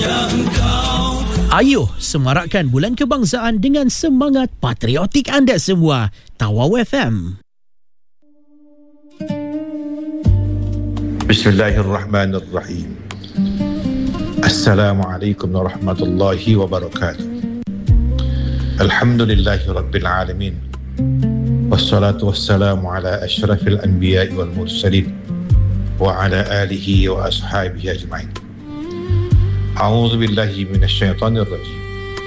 Ayuh semarakkan bulan kebangsaan dengan semangat patriotik anda semua. Tawau FM. Bismillahirrahmanirrahim. Assalamualaikum warahmatullahi wabarakatuh. Alhamdulillahi rabbil alamin. Wassalatu wassalamu ala asyrafil anbiya'i wal mursalin wa ala alihi wa ashabihi ajma'in. A'udzu billahi minasy syaithanir rajim.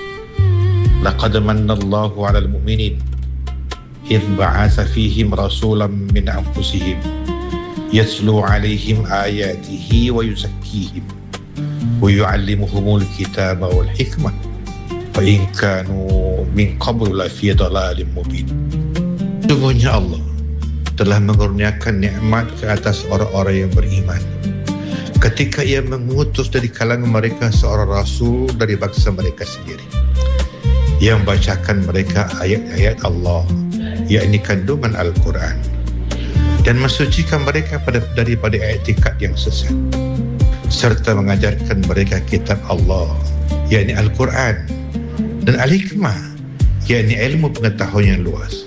Laqad manallahu 'alal mu'minin idh ba'atsa fihim rasulan min anfusihim yatlu 'alaihim ayatihi wa yuzakkihim wa yu'allimuhumul kitaba wal hikmah wa in kanu min qablu la fi dhalalin mubin. Sesungguhnya Allah telah mengurniakan nikmat ke atas orang-orang yang beriman ketika ia mengutus dari kalangan mereka seorang rasul dari bangsa mereka sendiri yang bacakan mereka ayat-ayat Allah, yakni kandungan Al-Quran, dan mensucikan mereka daripada i'tikad yang sesat, serta mengajarkan mereka kitab Allah, yakni Al-Quran, dan Al-Hikmah, yakni ilmu pengetahuan yang luas.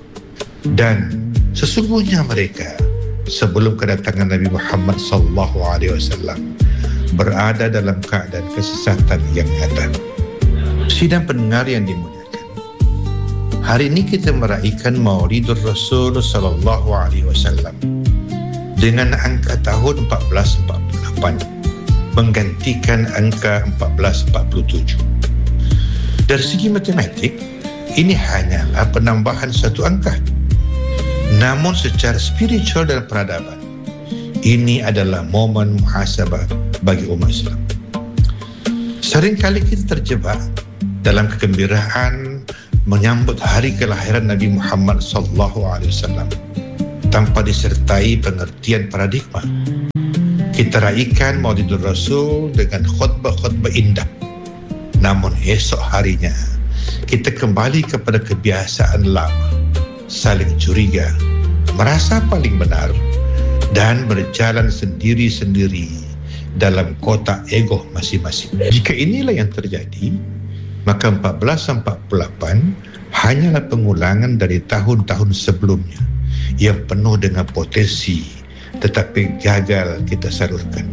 Dan sesungguhnya mereka sebelum kedatangan Nabi Muhammad sallallahu alaihi wasallam berada dalam keadaan kesesatan yang nyata. Sidang pendengar yang dimuliakan, hari ini kita meraihkan Maulidur Rasul sallallahu alaihi wasallam dengan angka tahun 1448 menggantikan angka 1447. Dari segi matematik, ini hanyalah penambahan satu angka. Namun secara spiritual dan peradaban, ini adalah momen muhasabah bagi umat Islam. Seringkali kita terjebak dalam kegembiraan menyambut hari kelahiran Nabi Muhammad SAW tanpa disertai pengertian paradigma. Kita raikan Maulidur Rasul dengan khutbah-khutbah indah. Namun esok harinya kita kembali kepada kebiasaan lama, saling curiga, merasa paling benar, dan berjalan sendiri-sendiri dalam kotak ego masing-masing. Jika inilah yang terjadi, maka 1448 hanyalah pengulangan dari tahun-tahun sebelumnya yang penuh dengan potensi tetapi gagal kita salurkan.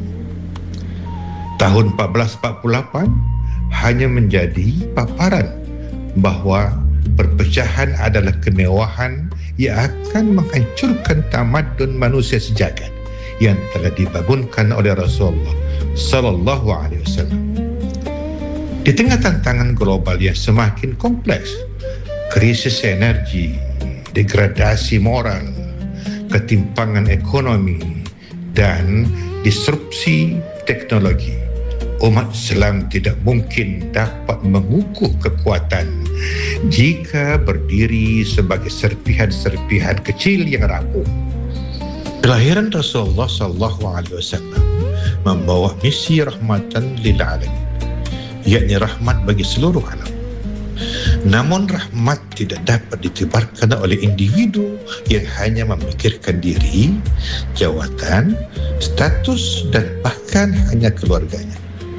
Tahun 1448 hanya menjadi paparan bahawa perpecahan adalah kemewahan yang akan menghancurkan tamadun manusia sejagat yang telah dibangunkan oleh Rasulullah sallallahu alaihi wasallam. Di tengah tantangan global yang semakin kompleks, krisis energi, degradasi moral, ketimpangan ekonomi, dan disrupsi teknologi, umat Islam tidak mungkin dapat mengukuh kekuatan jika berdiri sebagai serpihan-serpihan kecil yang rapuh. Kelahiran Rasulullah SAW membawa misi rahmatan lil alamin, yakni rahmat bagi seluruh alam. Namun rahmat tidak dapat ditebarkan oleh individu yang hanya memikirkan diri, jawatan, status, dan bahkan hanya keluarganya.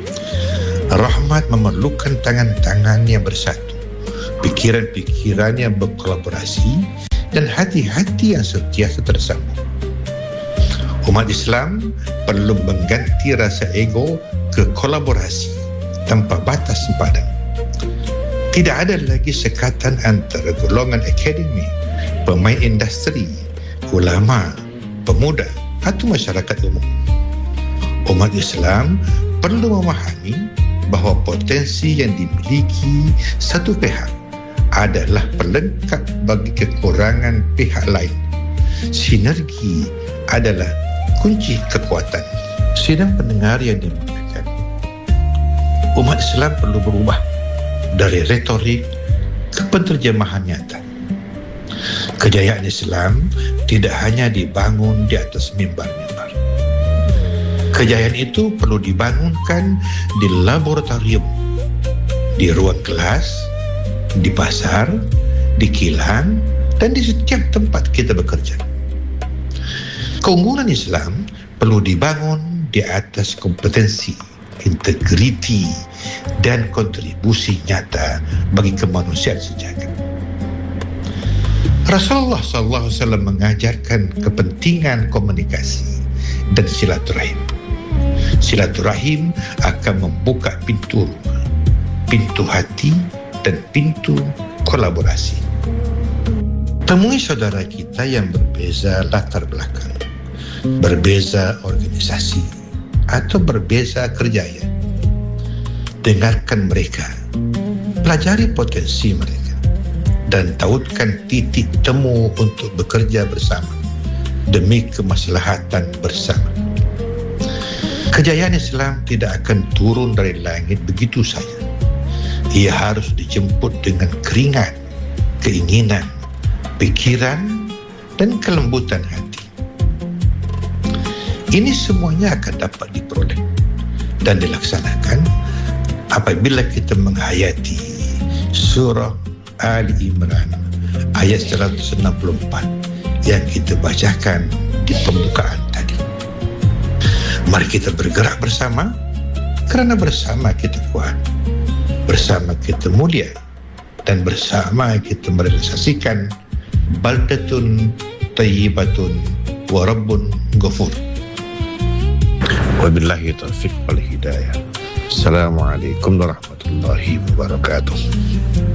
Rahmat memerlukan tangan-tangan yang bersatu, pikiran-pikiran yang berkolaborasi, dan hati-hati yang sentiasa tersambung. Umat Islam perlu mengganti rasa ego ke kolaborasi tanpa batas sempadan. Tidak ada lagi sekatan antara golongan akademik, pemain industri, ulama, pemuda atau masyarakat umum. Umat Islam perlu memahami bahawa potensi yang dimiliki satu pihak adalah pelengkap bagi kekurangan pihak lain. Sinergi adalah kunci kekuatan. Sidang pendengar yang dimuliakan, umat Islam perlu berubah dari retorik ke penterjemahan nyata. Kejayaan Islam tidak hanya dibangun di atas mimbar-mimbar. Kejayaan itu perlu dibangunkan di laboratorium, di ruang kelas, di pasar, di kilang, dan di setiap tempat kita bekerja. Keunggulan Islam perlu dibangun di atas kompetensi, integriti dan kontribusi nyata bagi kemanusiaan sejagat. Rasulullah SAW mengajarkan kepentingan komunikasi dan silaturahim. Silaturahim akan membuka pintu rumah, pintu hati dan pintu kolaborasi. Temui saudara kita yang berbeza latar belakang, berbeza organisasi atau berbeza kerjaya. Dengarkan mereka, pelajari potensi mereka, dan tautkan titik temu untuk bekerja bersama demi kemaslahatan bersama. Kejayaan Islam tidak akan turun dari langit begitu saja. Ia harus dijemput dengan keringat, keinginan, pikiran, dan kelembutan hati. Ini semuanya akan dapat diperoleh dan dilaksanakan apabila kita menghayati surah Ali Imran ayat 164 yang kita bacakan di pembukaan tadi. Mari kita bergerak bersama, kerana bersama kita kuat, bersama kita mulia, dan bersama kita merealisasikan baldatun tayyibatun wa rabbun ghafur. Wabillahi taufiq wal hidayah. Assalamualaikum warahmatullahi wabarakatuh.